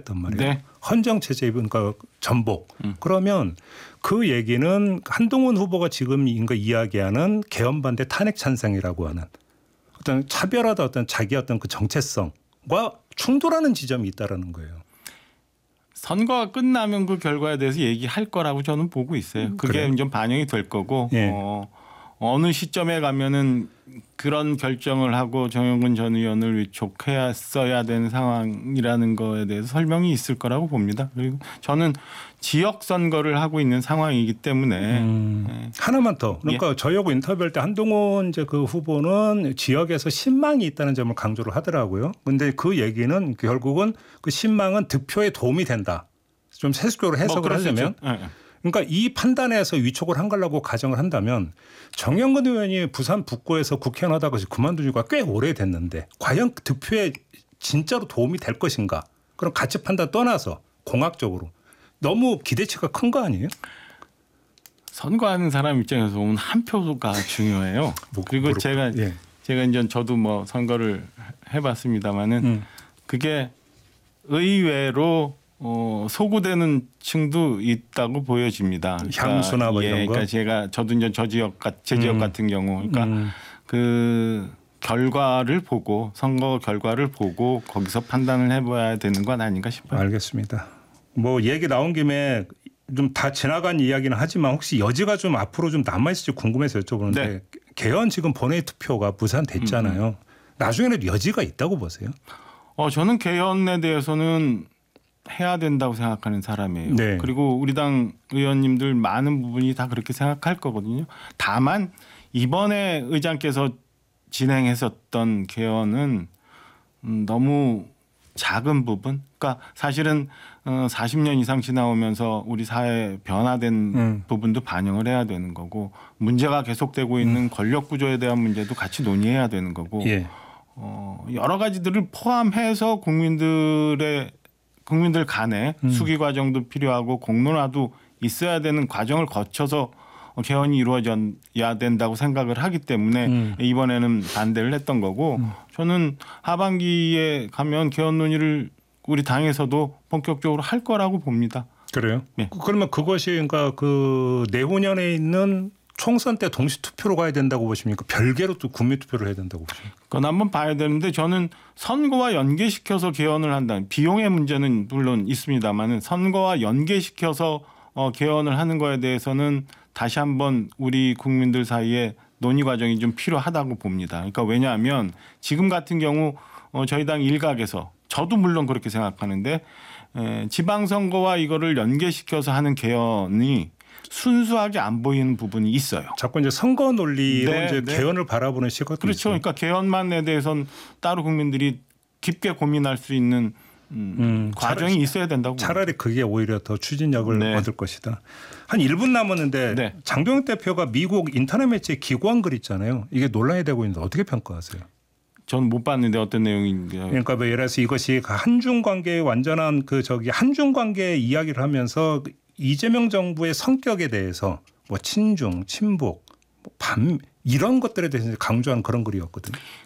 했단 말이에요. 네. 헌정 체제 그러니까 전복. 그러면 그 얘기는 한동훈 후보가 지금 이야기하는 개헌 반대 탄핵 찬성이라고 하는 어떤 차별화다 어떤 자기 어떤 그 정체성과 충돌하는 지점이 있다라는 거예요. 선거가 끝나면 그 결과에 대해서 얘기할 거라고 저는 보고 있어요. 그게 그래요? 좀 반영이 될 거고 예. 어느 시점에 가면은 그런 결정을 하고 정영근 전 의원을 위촉했어야 되는 상황이라는 거에 대해서 설명이 있을 거라고 봅니다. 그리고 저는 지역 선거를 하고 있는 상황이기 때문에 하나만 더. 그러니까 저희하고 인터뷰할 때 한동훈 이제 그 후보는 지역에서 신망이 있다는 점을 강조를 하더라고요. 그런데 그 얘기는 결국은 그 신망은 득표에 도움이 된다. 좀 세속적으로 해석을 하려면. 그러니까 이 판단에서 위촉을 한 거라고 가정을 한다면 정영근 의원이 부산 북구에서 국회의원 하다가 그만둔 지가 꽤 오래됐는데 과연 득표에 진짜로 도움이 될 것인가. 그럼 가치 판단 떠나서 공학적으로 너무 기대치가 큰 거 아니에요? 선거하는 사람 입장에서 보면 한 표가 중요해요. 그리고 제가 이제 저도 뭐 선거를 해봤습니다마는 그게 의외로 소구되는 층도 있다고 보여집니다. 그러니까, 향수나 뭐 이런 거. 그러니까 저도 이제 제 지역 같은 경우, 그러니까 그 결과를 보고 선거 결과를 보고 거기서 판단을 해봐야 되는 건 아닌가 싶어요. 알겠습니다. 뭐 얘기 나온 김에 좀 다 지나간 이야기는 하지만 혹시 여지가 좀 앞으로 좀 남아 있을지 궁금해서 여쭤보는데 네. 개헌 지금 본회의 투표가 무산됐잖아요. 나중에는 여지가 있다고 보세요? 저는 개헌에 대해서는 해야 된다고 생각하는 사람이에요. 네. 그리고 우리 당 의원님들 많은 부분이 다 그렇게 생각할 거거든요. 다만 이번에 의장께서 진행했었던 개헌은 너무 작은 부분. 그러니까 사실은 40년 이상 지나오면서 우리 사회 변화된 부분도 반영을 해야 되는 거고 문제가 계속되고 있는 권력 구조에 대한 문제도 같이 논의해야 되는 거고 예. 여러 가지들을 포함해서 국민들 간에 수기 과정도 필요하고 공론화도 있어야 되는 과정을 거쳐서 개헌이 이루어져야 된다고 생각을 하기 때문에 이번에는 반대를 했던 거고 저는 하반기에 가면 개헌 논의를 우리 당에서도 본격적으로 할 거라고 봅니다. 그래요? 네. 그러면 그것이 그러니까 그 내후년에 있는 총선 때 동시 투표로 가야 된다고 보십니까? 별개로 또 국민 투표를 해야 된다고 보십니까? 그건 한번 봐야 되는데 저는 선거와 연계시켜서 개헌을 한다는 비용의 문제는 물론 있습니다만은 선거와 연계시켜서 개헌을 하는 거에 대해서는 다시 한번 우리 국민들 사이에 논의 과정이 좀 필요하다고 봅니다. 그러니까 왜냐하면 지금 같은 경우 저희 당 일각에서 저도 물론 그렇게 생각하는데 지방선거와 이거를 연계시켜서 하는 개헌이 순수하게 안 보이는 부분이 있어요. 자꾸 이제 선거 논리로 네, 이제 네. 개헌을 바라보는 시각도 그렇죠. 있어요. 그러니까 개헌만에 대해서는 따로 국민들이 깊게 고민할 수 있는 과정이 있어야 된다고 차라리 그게 오히려 더 추진력을 네. 얻을 것이다. 한 1분 남았는데 네. 장병욱 대표가 미국 인터넷 매체에 기고한 글 있잖아요. 이게 논란이 되고 있는데 어떻게 평가하세요? 전 못 봤는데 어떤 내용인가요? 그러니까 뭐 예를 들어서 이것이 한중 관계의 완전한 한중 관계 이야기를 하면서 이재명 정부의 성격에 대해서 뭐 친중, 친북, 뭐 반 이런 것들에 대해서 강조한 그런 글이었거든요.